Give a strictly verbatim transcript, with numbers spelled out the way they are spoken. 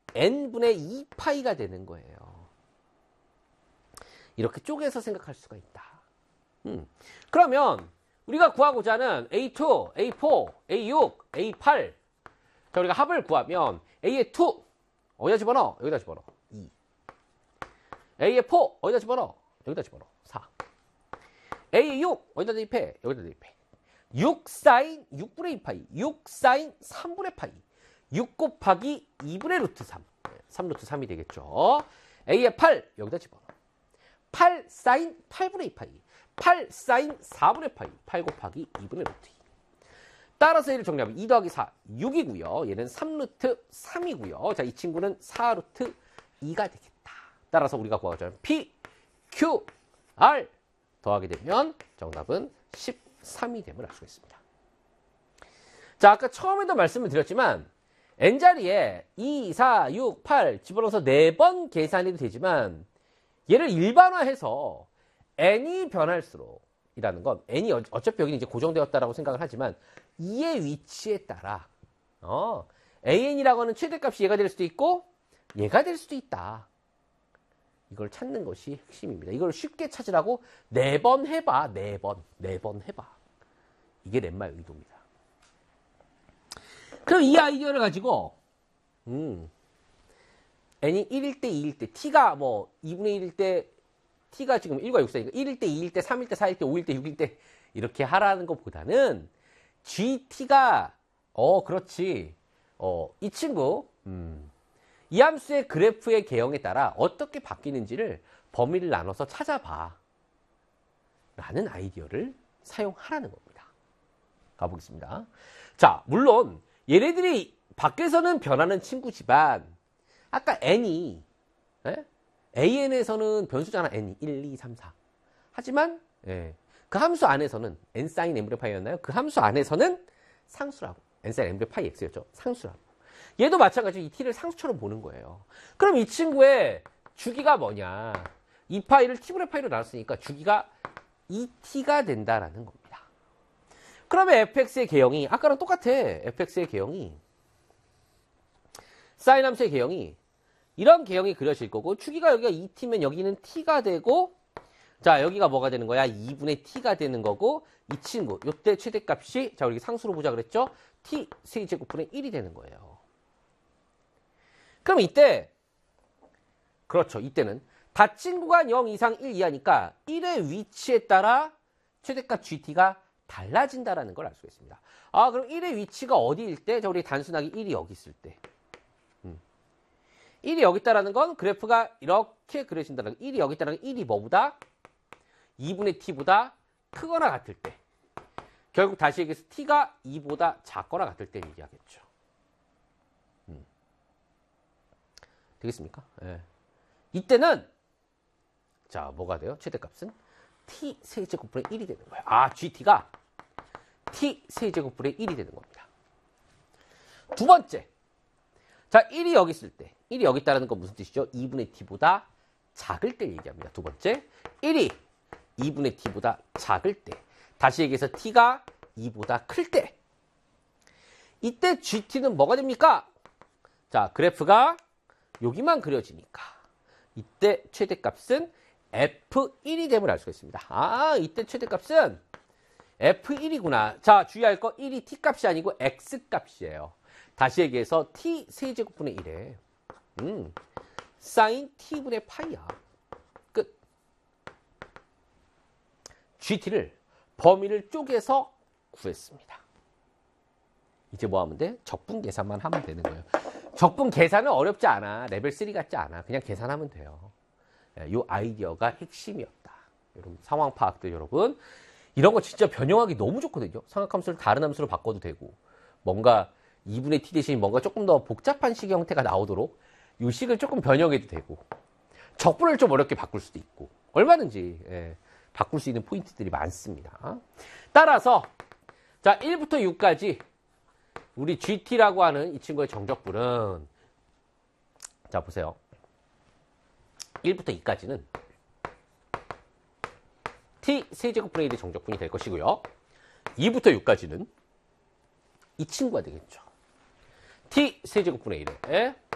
n분의 이 파이가 되는 거예요. 이렇게 쪼개서 생각할 수가 있다. 음. 그러면 우리가 구하고자 하는 에이 투, 에이 포, 에이 육, 에이 팔. 자, 우리가 합을 구하면 A의 이 어디다 집어넣어? 여기다 집어넣어. 이. A의 사 어디다 집어넣어? 여기다 집어넣어. 사. A의 육 어디다 대입해? 여기다 대입해. 육 사인 육분의 이 파이. 육 사인 삼분의 파이. 육 곱하기 이분의 루트 삼. 삼 루트 삼이 되겠죠. A의 팔 여기다 집어넣어. 팔 사인 팔분의 이 파이. 팔 사인 사분의 파이. 팔 곱하기 이분의 루트 이. 따라서 얘를 정리하면 이 더하기 사, 육이고요. 얘는 삼 루트 삼이고요. 자, 이 친구는 사 루트 이가 되겠다. 따라서 우리가 구하고자 하는 P, Q, R 더하게 되면 정답은 십삼이 됨을 알 수가 있습니다. 자, 아까 처음에도 말씀을 드렸지만 n자리에 이, 사, 육, 팔 집어넣어서 네 번 계산이 되지만 얘를 일반화해서 n이 변할수록 이라는 건 n이 어차피 여기는 이제 고정되었다라고 생각을 하지만 이의 위치에 따라 어, an이라고 하는 최대값이 얘가 될 수도 있고 얘가 될 수도 있다. 이걸 찾는 것이 핵심입니다. 이걸 쉽게 찾으라고 네 번 해봐. 네 번. 네 번 해봐. 이게 렛마의 의도입니다. 그럼 이 아이디어를 가지고 음, n이 일일 때, 이일 때, t가 뭐 이분의 일일 때 t가 지금 일과 육 사이니까 일일 때, 이일 때, 삼일 때, 사일 때, 오일 때, 육일 때 이렇게 하라는 것보다는 gt가 어 그렇지 어 이 친구 음, 이 함수의 그래프의 개형에 따라 어떻게 바뀌는지를 범위를 나눠서 찾아봐 라는 아이디어를 사용하라는 겁니다. 가보겠습니다. 자, 물론 얘네들이 밖에서는 변하는 친구지만 아까 n이 에? an에서는 변수잖아. n이 일, 이, 삼, 사. 하지만 예, 그 함수 안에서는 n 사인 n분의 파이였나요? 그 함수 안에서는 상수라고. n 사인 n분의 파이 x였죠. 상수라고. 얘도 마찬가지로 이 t를 상수처럼 보는 거예요. 그럼 이 친구의 주기가 뭐냐? 이 파이를 t분의 파이로 나눴으니까 주기가 이 티가 된다라는 겁니다. 그러면 fx의 개형이 아까랑 똑같아. fx의 개형이 사인 함수의 개형이 이런 개형이 그려질 거고 주기가 여기가 이 티면 여기는 t가 되고 자 여기가 뭐가 되는 거야? 이분의 t가 되는 거고 이 친구 요때 최대값이 자 우리 상수로 보자 그랬죠? t 세제곱분의 일이 되는 거예요. 그럼 이때 그렇죠. 이때는 닫힌 구간 영 이상 일 이하니까 일의 위치에 따라 최대값 gt가 달라진다라는 걸 알 수가 있습니다. 아 그럼 일의 위치가 어디일 때? 자 우리 단순하게 일이 여기 있을 때 음. 일이 여기 있다라는 건 그래프가 이렇게 그려진다는 건 일이 여기 있다는 건 일이 뭐보다? 이분의 t보다 크거나 같을 때 결국 다시 얘기해서 t가 이보다 작거나 같을 때 얘기하겠죠. 음. 되겠습니까? 예. 이때는 자 뭐가 돼요? 최대값은 t 세제곱분의 일이 되는 거예요. 아 gt가 t 세제곱분의 일이 되는 겁니다. 두 번째 자 일이 여기 있을 때 일이 여기 있다는 건 무슨 뜻이죠? 이분의 t보다 작을 때 얘기합니다. 두 번째 일이 이분의 t보다 작을 때 다시 얘기해서 t가 이보다 클 때 이때 gt는 뭐가 됩니까? 자 그래프가 여기만 그려지니까 이때 최대값은 에프 일이 됨을 알 수가 있습니다. 아 이때 최대값은 에프 일이구나. 자 주의할 거 일이 t값이 아니고 x값이에요. 다시 얘기해서 t 세제곱분의 일에 음, 사인 t분의 파이야. 끝. gt를 범위를 쪼개서 구했습니다. 이제 뭐 하면 돼? 적분 계산만 하면 되는 거예요. 적분 계산은 어렵지 않아. 레벨 쓰리 같지 않아. 그냥 계산하면 돼요. 이 아이디어가 핵심이었다. 여러분 상황 파악들 여러분 이런 거 진짜 변형하기 너무 좋거든요. 삼각함수를 다른 함수로 바꿔도 되고 뭔가 이분의 t 대신 뭔가 조금 더 복잡한 식의 형태가 나오도록 이 식을 조금 변형해도 되고 적분을 좀 어렵게 바꿀 수도 있고 얼마든지 예, 바꿀 수 있는 포인트들이 많습니다. 따라서 자 일부터 육까지 우리 gt라고 하는 이 친구의 정적분은 자 보세요. 일부터 이까지는 t 세제곱분의 일의 정적분이 될 것이고요. 이부터 육까지는 이 친구가 되겠죠. t 세제곱분의 일에